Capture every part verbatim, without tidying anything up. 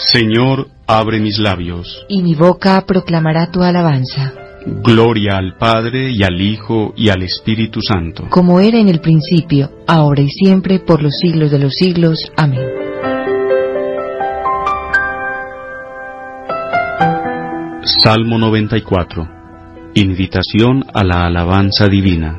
Señor, abre mis labios, y mi boca proclamará tu alabanza. Gloria al Padre, y al Hijo, y al Espíritu Santo. Como era en el principio, ahora y siempre, por los siglos de los siglos. Amén. Salmo noventa y cuatro. Invitación a la alabanza divina.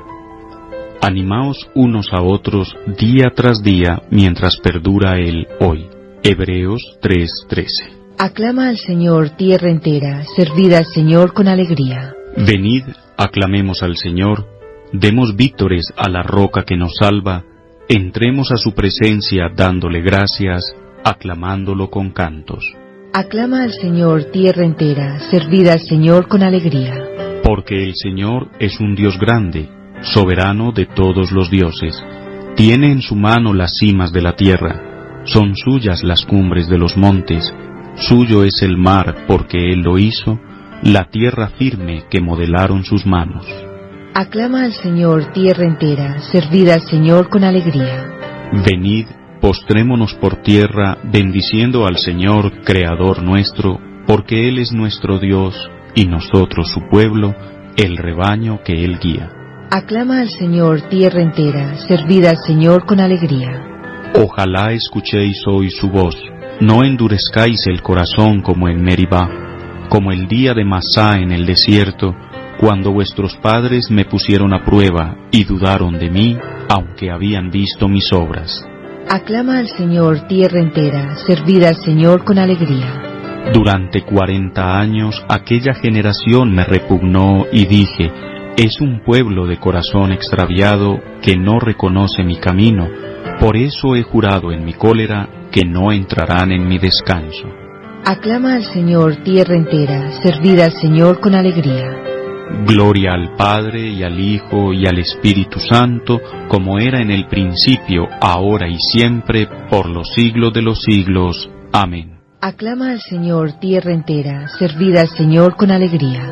Animaos unos a otros día tras día, mientras perdura el hoy. Hebreos tres trece. Aclama al Señor, tierra entera, servid al Señor con alegría. Venid, aclamemos al Señor, demos vítores a la roca que nos salva, entremos a su presencia dándole gracias, aclamándolo con cantos. Aclama al Señor, tierra entera, servid al Señor con alegría. Porque el Señor es un Dios grande, soberano de todos los dioses. Tiene en su mano las cimas de la tierra, son suyas las cumbres de los montes. Suyo es el mar, porque Él lo hizo, la tierra firme que modelaron sus manos. Aclama al Señor, tierra entera, servid al Señor con alegría. Venid, postrémonos por tierra, bendiciendo al Señor, Creador nuestro, porque Él es nuestro Dios, y nosotros su pueblo, el rebaño que Él guía. Aclama al Señor, tierra entera, servid al Señor con alegría. Ojalá escuchéis hoy su voz. No endurezcáis el corazón como en Meribá, como el día de Masá en el desierto, cuando vuestros padres me pusieron a prueba y dudaron de mí, aunque habían visto mis obras. Aclama al Señor, tierra entera, servid al Señor con alegría. Durante cuarenta años aquella generación me repugnó y dije, es un pueblo de corazón extraviado que no reconoce mi camino, por eso he jurado en mi cólera que no entrarán en mi descanso. Aclama al Señor, tierra entera, servid al Señor con alegría. Gloria al Padre, y al Hijo, y al Espíritu Santo, como era en el principio, ahora y siempre, por los siglos de los siglos. Amén. Aclama al Señor, tierra entera, servid al Señor con alegría.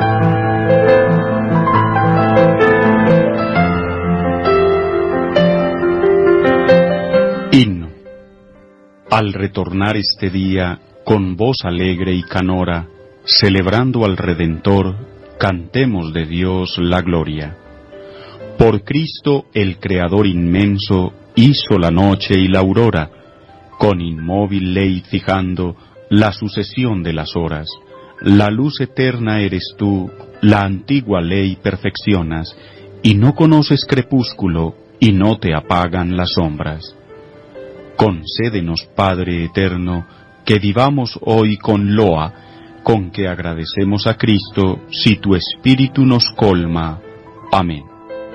Himno. Al retornar este día, con voz alegre y canora, celebrando al Redentor, cantemos de Dios la gloria. Por Cristo el Creador inmenso hizo la noche y la aurora, con inmóvil ley fijando la sucesión de las horas. La luz eterna eres tú, la antigua ley perfeccionas, y no conoces crepúsculo, y no te apagan las sombras. Concédenos, Padre eterno, que vivamos hoy con loa, con que agradecemos a Cristo, si tu Espíritu nos colma. Amén.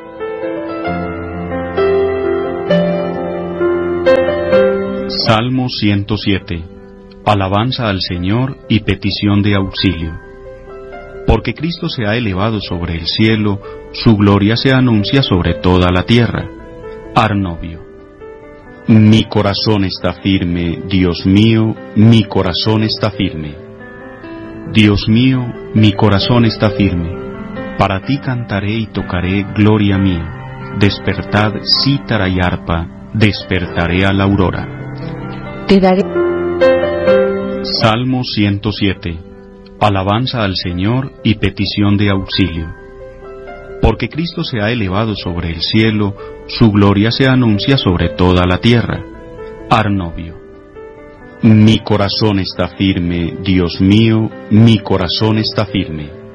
Salmo ciento siete. Alabanza al Señor y petición de auxilio. Porque Cristo se ha elevado sobre el cielo, su gloria se anuncia sobre toda la tierra. Arnovio. Mi corazón está firme, Dios mío, mi corazón está firme. Dios mío, mi corazón está firme. Para ti cantaré y tocaré, gloria mía. Despertad cítara y arpa, despertaré a la aurora. Te daré. Salmo ciento siete. Alabanza al Señor y petición de auxilio. Porque Cristo se ha elevado sobre el cielo, su gloria se anuncia sobre toda la tierra. Arnovio. Mi corazón está firme, Dios mío, mi corazón está firme.